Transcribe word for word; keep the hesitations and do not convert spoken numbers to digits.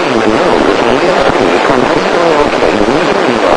Minogue, Leah P. from High School Located, Missouri,